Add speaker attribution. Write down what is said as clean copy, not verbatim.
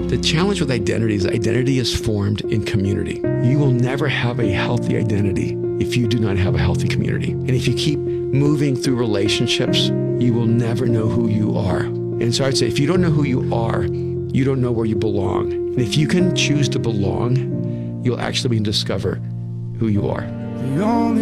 Speaker 1: The challenge with identity is formed in community. You will never have a healthy identity if you do not have a healthy community. And if you keep moving through relationships, you will never know who you are. And so I'd say, if you don't know who you are, you don't know where you belong. And if you can choose to belong, you'll actually discover who you are.